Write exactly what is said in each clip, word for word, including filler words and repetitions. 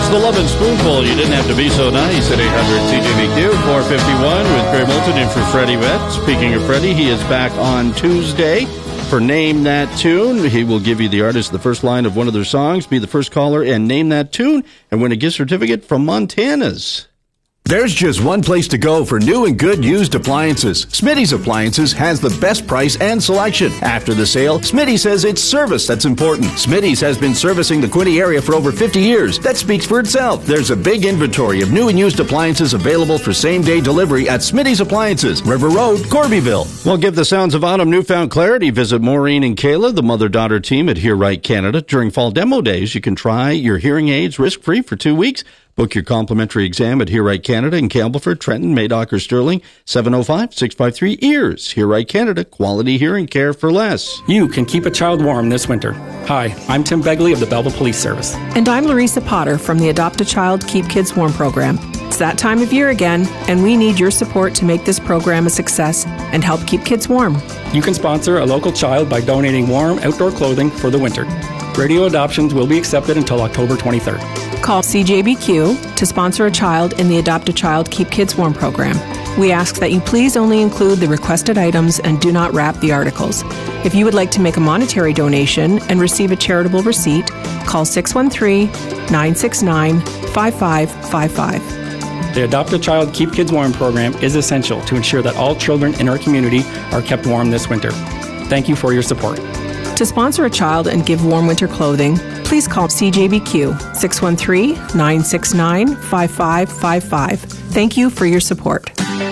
It's the Love and Spoonful. You didn't have to be so nice at eight hundred C J B Q. four fifty-one with Greg Moulton in for Freddie Vett. Speaking of Freddie, he is back on Tuesday for Name That Tune. He will give you the artist the first line of one of their songs, be the first caller, and name that tune, and win a gift certificate from Montana's. There's just one place to go for new and good used appliances. Smitty's Appliances has the best price and selection. After the sale, Smitty says it's service that's important. Smitty's has been servicing the Quinte area for over fifty years. That speaks for itself. There's a big inventory of new and used appliances available for same-day delivery at Smitty's Appliances, River Road, Corbyville. Well, give the sounds of autumn newfound clarity. Visit Maureen and Kayla, the mother-daughter team at Hear Right Canada. During fall demo days, you can try your hearing aids risk-free for two weeks. Book your complimentary exam at Hear Right Canada in Campbellford, Trenton, Madoc, or Sterling. seven oh five, six five three, E A R S. Hear Right Canada, quality hearing care for less. You can keep a child warm this winter. Hi, I'm Tim Begley of the Belleville Police Service. And I'm Larissa Potter from the Adopt a Child, Keep Kids Warm program. It's that time of year again, and we need your support to make this program a success and help keep kids warm. You can sponsor a local child by donating warm outdoor clothing for the winter. Radio adoptions will be accepted until October twenty-third. Call C J B Q to sponsor a child in the Adopt a Child, Keep Kids Warm program. We ask that you please only include the requested items and do not wrap the articles. If you would like to make a monetary donation and receive a charitable receipt, call six one three, nine six nine, five five five five. The Adopt a Child, Keep Kids Warm program is essential to ensure that all children in our community are kept warm this winter. Thank you for your support. To sponsor a child and give warm winter clothing, please call C J B Q six one three, nine six nine, five five five five. Thank you for your support.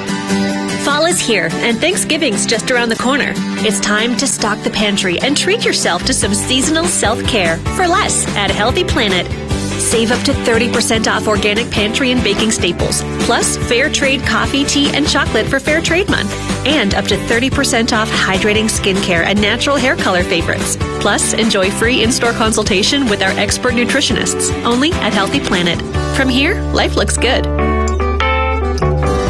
Fall is here, and Thanksgiving's just around the corner. It's time to stock the pantry and treat yourself to some seasonal self-care for less at Healthy Planet. Save up to thirty percent off organic pantry and baking staples, plus fair trade coffee, tea, and chocolate for Fair Trade Month, and up to thirty percent off hydrating skincare and natural hair color favorites. Plus, enjoy free in-store consultation with our expert nutritionists, only at Healthy Planet. From here, life looks good.